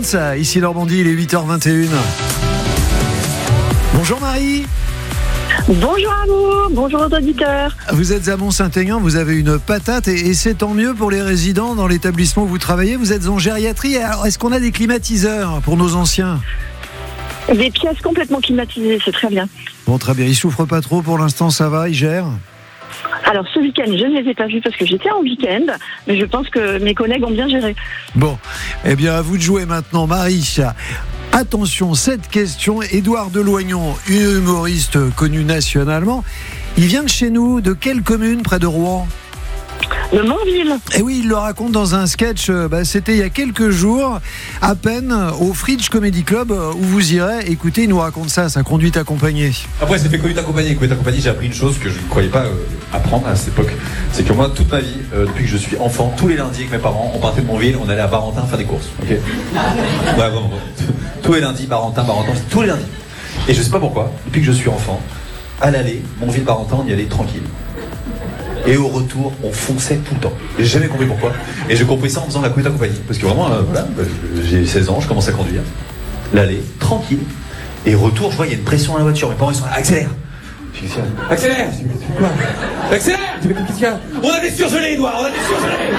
Ça, ici Normandie, il est 8h21. Bonjour Marie. Bonjour à vous, bonjour aux auditeurs. Vous êtes à Mont-Saint-Aignan, vous avez une patate et c'est tant mieux pour les résidents dans l'établissement où vous travaillez. Vous êtes en gériatrie. Alors, est-ce qu'on a des climatiseurs pour nos anciens ? Des pièces complètement climatisées, c'est très bien. Bon, très bien. Ils souffrent pas trop pour l'instant, ça va, ils gèrent ? Alors ce week-end, je ne les ai pas vus parce que j'étais en week-end, mais je pense que mes collègues ont bien géré. Bon, eh bien à vous de jouer maintenant, Marie. Attention, cette question, Édouard Deloignon, humoriste connu nationalement, il vient de chez nous, de quelle commune près de Rouen ? Le Montville. Et oui, il le raconte dans un sketch, c'était il y a quelques jours, à peine, au Fridge Comedy Club, où vous irez. Écoutez, il nous raconte ça, sa conduite accompagnée. Après, c'est fait conduite accompagnée. Conduite accompagnée, j'ai appris une chose que je ne croyais pas apprendre à cette époque. C'est que moi, toute ma vie, depuis que je suis enfant, tous les lundis avec mes parents, on partait de Montville, on allait à Barentin faire des courses. Ok. Ouais, vraiment. Tous les lundis, Barentin, tous les lundis. Et je sais pas pourquoi, depuis que je suis enfant, à l'aller, Montville-Barentin, on y allait tranquille. Et au retour, on fonçait tout le temps. J'ai jamais compris pourquoi. Et j'ai compris ça en faisant la conduite accompagnée. Parce que vraiment, j'ai 16 ans, je commence à conduire. L'aller, tranquille. Et au retour, je vois, il y a une pression dans la voiture. Mes parents, ils sont là, accélère. Je dis, accélère. Je dis, quoi ? Accélère. Je dis, qu'est-ce qu'il y a ? On a des surgelés, Edouard, on a des surgelés.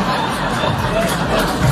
Waouh !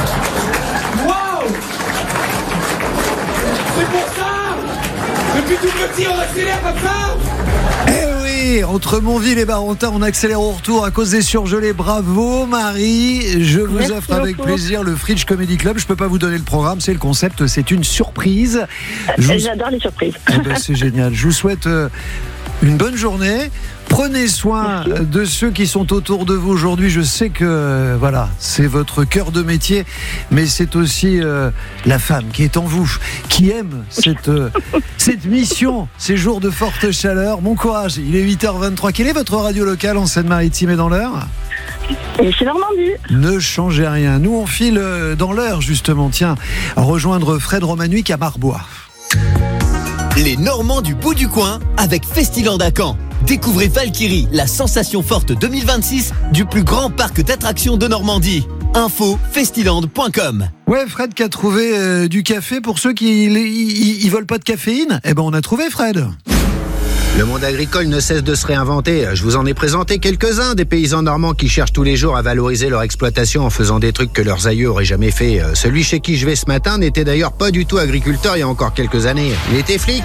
C'est pour ça ! Depuis tout petit, on accélère comme ça ! Eh oui, entre Montville et Barentin, on accélère au retour à cause des surgelés. Bravo Marie, je vous Merci offre avec beaucoup. plaisir le Fridge Comedy Club. Je peux pas vous donner le programme, c'est le concept, c'est une surprise. J'adore les surprises. C'est génial. Je vous souhaite une bonne journée. Prenez soin de ceux qui sont autour de vous aujourd'hui. Je sais que c'est votre cœur de métier, mais c'est aussi la femme qui est en vous, qui aime cette mission, ces jours de forte chaleur. Bon courage, il est 8h23. Quelle est votre radio locale en Seine-Maritime et dans l'Eure ? Et c'est Normandie. Ne changez rien. Nous, on file dans l'Eure, justement. Tiens, rejoindre Fred Romanuic à Marbois. Les Normands du bout du coin avec Festiland à Caen. Découvrez Valkyrie, la sensation forte 2026 du plus grand parc d'attractions de Normandie. Info festiland.com. Ouais, Fred qui a trouvé du café pour ceux qui ils veulent pas de caféine. Eh ben, on a trouvé Fred. Le monde agricole ne cesse de se réinventer. Je vous en ai présenté quelques-uns des paysans normands qui cherchent tous les jours à valoriser leur exploitation en faisant des trucs que leurs aïeux auraient jamais fait. Celui chez qui je vais ce matin n'était d'ailleurs pas du tout agriculteur il y a encore quelques années. Il était flic.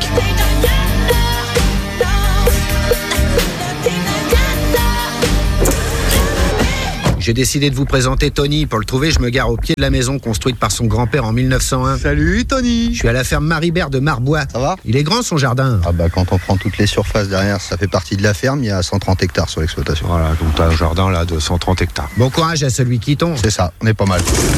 J'ai décidé de vous présenter Tony. Pour le trouver, je me gare au pied de la maison construite par son grand-père en 1901. Salut Tony. Je suis à la ferme Maribert de Marbois. Ça va ? Il est grand son jardin. Ah bah quand on prend toutes les surfaces derrière, ça fait partie de la ferme, il y a 130 hectares sur l'exploitation. Voilà, donc t'as un jardin là de 130 hectares. Bon courage à celui qui tombe. C'est ça, on est pas mal.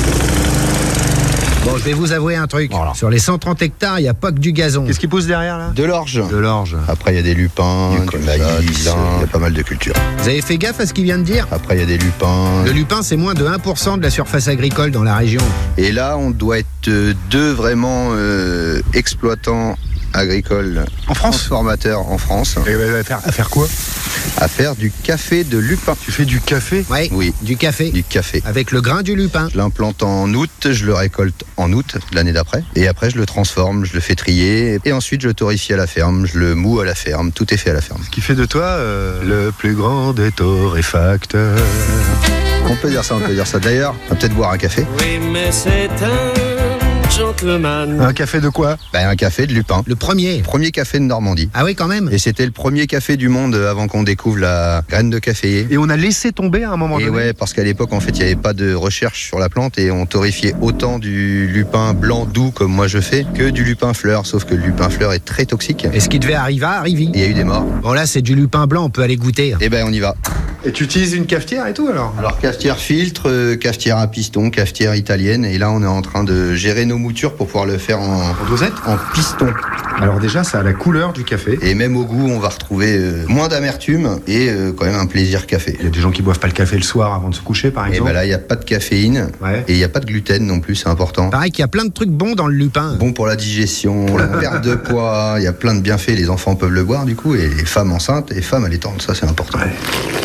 Bon, je vais vous avouer un truc. Voilà. Sur les 130 hectares, il n'y a pas que du gazon. Qu'est-ce qui pousse derrière là ? De l'orge. De l'orge. Après il y a des lupins, Du du colza, maïs, du il lin. y a pas mal de cultures. Vous avez fait gaffe à ce qu'il vient de dire ? Après il y a des lupins. Le lupin, c'est moins de 1% de la surface agricole dans la région. Et là on doit être deux vraiment exploitants agricoles En France ? transformateurs en France Et à faire quoi ? à faire du café de lupin. Tu fais du café ? Ouais, Oui, du café. du café. Avec le grain du lupin. Je l'implante en août, je le récolte en août de l'année d'après. Et après, je le transforme, je le fais trier. Et ensuite, je le torréfie à la ferme, je le moue à la ferme. Tout est fait à la ferme. Ce qui fait de toi le plus grand des torréfacteurs. On peut dire ça, on peut dire ça. D'ailleurs, on va peut-être boire un café. Oui, mais c'est un gentleman. Un café de quoi ? Ben, un café de lupin. Le premier. Premier café de Normandie. Ah oui, quand même. Et c'était le premier café du monde avant qu'on découvre la graine de caféier. Et on a laissé tomber à un moment Et donné. ouais, parce qu'à l'époque, en fait, il n'y avait pas de recherche sur la plante et on torréfiait autant du lupin blanc doux, comme moi je fais, que du lupin fleur. Sauf que le lupin fleur est très toxique. Et ce qui devait arriver, arrive. Il y a eu des morts. Bon là, c'est du lupin blanc, on peut aller goûter. Et ben, on y va. Et tu utilises une cafetière et tout alors ? Alors cafetière filtre, cafetière à piston, cafetière italienne, et là on est en train de gérer nos moutures pour pouvoir le faire En dosette ? en piston. Alors déjà, ça a la couleur du café. Et même au goût, on va retrouver moins d'amertume et quand même un plaisir café. Il y a des gens qui boivent pas le café le soir avant de se coucher, par Et exemple. ben là, il n'y a pas de caféine Ouais. et il n'y a pas de gluten non plus, c'est important. Pareil qu'il y a plein de trucs bons dans le lupin. Bon pour la digestion, pour la perte de poids, il y a plein de bienfaits, les enfants peuvent le boire du coup, et les femmes enceintes et femmes allaitantes, ça c'est important. Ouais.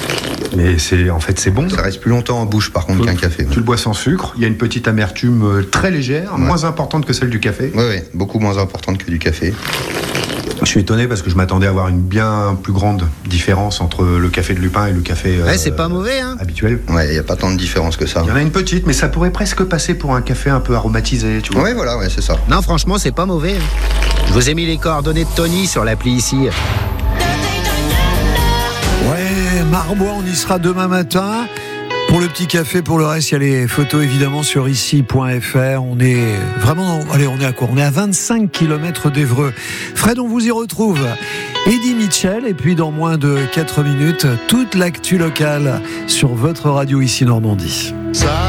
Mais c'est bon. Ça reste plus longtemps en bouche par contre qu'un café. Tu le bois sans sucre, il y a une petite amertume très légère, moins importante que celle du café. Oui, beaucoup moins importante que du café. Je suis étonné parce que je m'attendais à avoir une bien plus grande différence entre le café de Lupin et le café c'est pas mauvais, hein. habituel. Ouais, il n'y a pas tant de différence que ça. Il y en a une petite, mais ça pourrait presque passer pour un café un peu aromatisé, tu vois. Ouais, voilà, c'est ça. Non, franchement, c'est pas mauvais. Je vous ai mis les coordonnées de Tony sur l'appli ici. Ouais, Marbois, on y sera demain matin. Pour le petit café, pour le reste, il y a les photos évidemment sur ici.fr. On est vraiment, on est à quoi ? On est à 25 km d'Évreux. Fred, on vous y retrouve. Eddie Mitchell, et puis dans moins de 4 minutes, toute l'actu locale sur votre radio ici Normandie.